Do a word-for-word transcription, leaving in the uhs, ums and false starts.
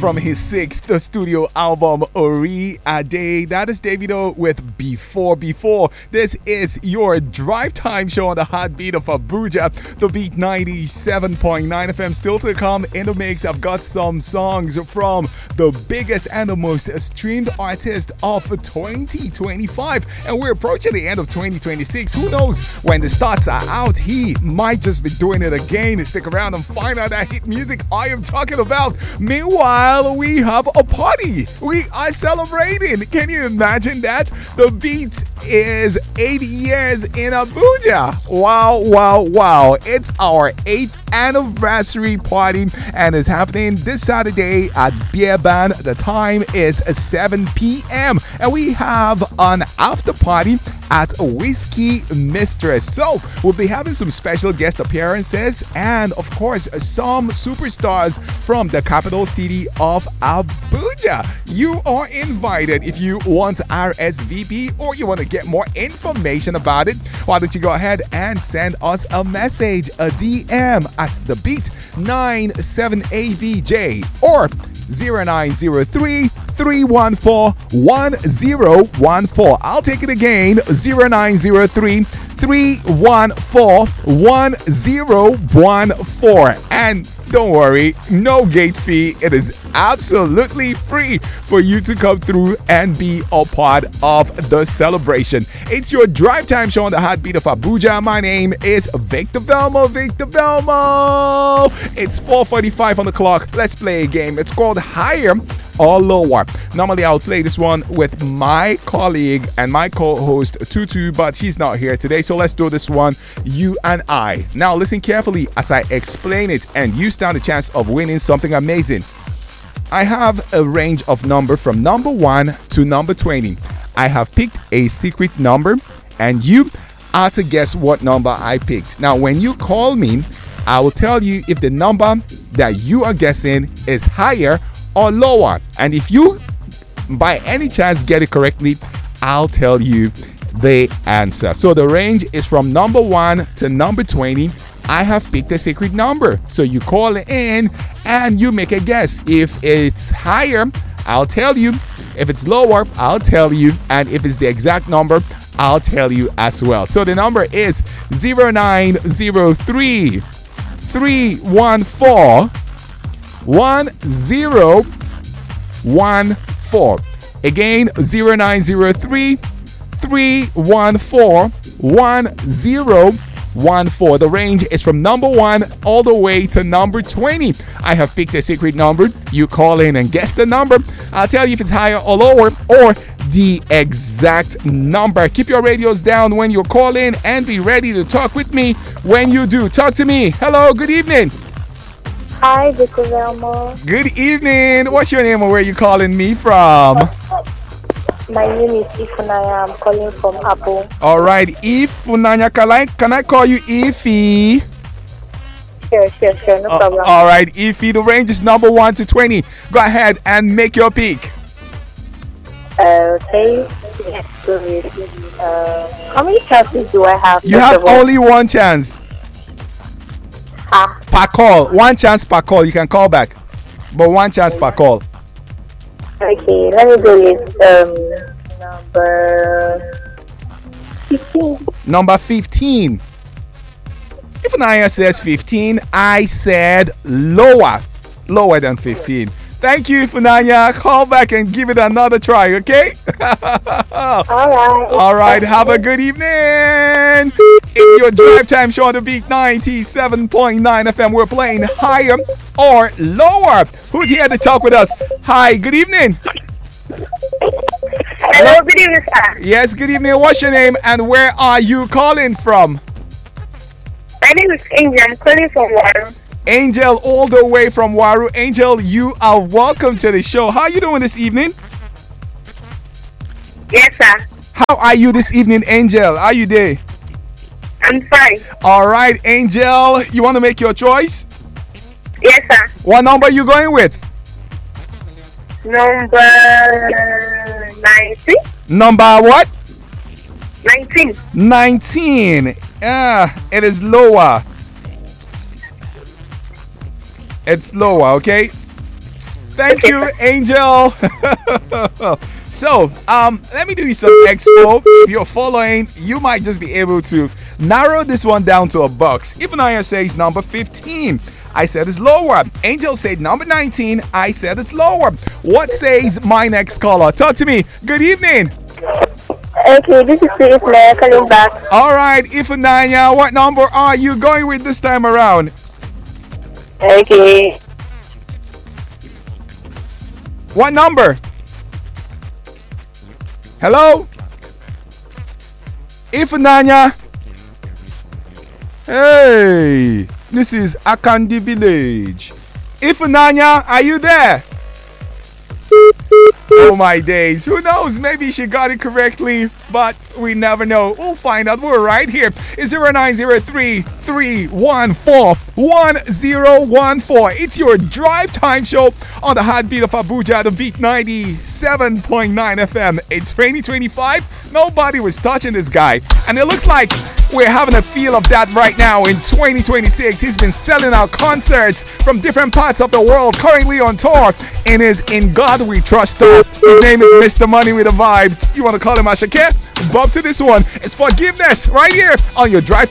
from his sixth studio album, Ori Ade. That is Davido with Before Before. This is your drive time show on the heartbeat of Abuja, the Beat ninety-seven point nine F M. Still to come in the mix, I've got some songs from the biggest and the most streamed artist of twenty twenty-five. And we're approaching the end of twenty twenty-six. Who knows when the stats are out? He might just be doing it again. Stick around and find out that hit music I am talking about. Meanwhile, we have a party. We are celebrating. Can you imagine that? The Beat is eight years in Abuja. Wow, wow, wow. It's our eighth anniversary party and it's happening this Saturday at Beer Band. The time is seven p.m. and we have an after party at Whiskey Mistress. So we'll be having some special guest appearances and of course some superstars from the capital city of Abuja. You are invited. If you want to R S V P or you want to get more information about it, why don't you go ahead and send us a message, a D M at the Beat ninety-seven A B J or zero nine zero three, three one four, one zero one four. I'll take it again, zero nine zero three, three one four, one zero one four. And don't worry, no gate fee. It is absolutely free for you to come through and be a part of the celebration. It's your drive time show on the heartbeat of Abuja. My name is Victor Velmo. Victor Velmo. It's four forty-five on the clock. Let's play a game. It's called Higher or Lower. Normally I'll play this one with my colleague and my co-host Tutu, but he's not here today, so let's do this one, you and I. Now listen carefully as I explain it and you stand a chance of winning something amazing. I have a range of number from number one to number twenty. I have picked a secret number and you are to guess what number I picked. Now when you call me, I will tell you if the number that you are guessing is higher or lower. And if you by any chance get it correctly, I'll tell you the answer. So the range is from number one to number twenty. I have picked a secret number. So you call in and you make a guess. If it's higher, I'll tell you. If it's lower, I'll tell you. And if it's the exact number, I'll tell you as well. So the number is zero nine zero three, three one four, one zero one four. Again, zero nine zero three, three one four, one zero one four. The range is from number one all the way to number twenty. I have picked a secret number. You call in and guess the number. I'll tell you if it's higher or lower or the exact number. Keep your radios down when you call in and be ready to talk with me when you do. Talk to me. Hello, good evening. Hi, Victor Velmo. Good evening. What's your name and where are you calling me from? My name is Ifunanya. I'm calling from Apple. All right, Ifunanya. Can I, can I call you Ify? Sure, sure, sure. No Uh, problem. all right, Ify. The range is number one to twenty. Go ahead and make your pick. Uh, okay. Let's go with, uh, how many chances do I have? You have only one chance. Ah, Per call. One chance per call. You can call back. But one chance per call. okay. Let me go with um number fifteen. Number fifteen. If Naya says fifteen, I said lower. Lower than fifteen. Thank you, Funanya. Call back and give it another try, okay? All right. All right, have a good evening. It's your drive time show on the Beat ninety-seven point nine F M. We're playing higher or lower. Who's here to talk with us? Hi, good evening. Hello, good evening, sir. Yes, good evening. What's your name and where are you calling from? My name is Angel. I'm calling from Water. Angel, all the way from Waru. Angel, you are welcome to the show. How are you doing this evening? Yes, sir. How are you this evening, Angel? Are you there? I'm fine. All right, Angel, you want to make your choice? Yes, sir. What number are you going with? Number nineteen. Number what? Nineteen. nineteen. Yeah, it is lower. It's lower, okay? Thank Okay, you, sir. Angel. So, um, let me do you some expo. If you're following, you might just be able to narrow this one down to a box. Ifunanya says number fifteen. I said it's lower. Angel said number nineteen. I said it's lower. What says my next caller? Talk to me. Good evening. Okay, this is Chris Nair calling back. All right, Ifunanya, what number are you going with this time around? Okay. What number? Hello? Ifunanya? Hey, this is Akandi Village. Ifunanya, are you there? Oh my days. Who knows? Maybe she got it correctly, but we never know. We'll find out. We're right here. It's zero nine zero three, three one four, one zero one four. It's your drive time show on the Heartbeat of Abuja, the Beat ninety-seven point nine F M. In twenty twenty-five, nobody was touching this guy. And it looks like we're having a feel of that right now in twenty twenty-six. He's been selling out concerts from different parts of the world, currently on tour in his In God We Trust tour. His name is Mister Money with the Vibes. You want to call him Ashake? Bump to this one. It's Forgiveness right here on your drive.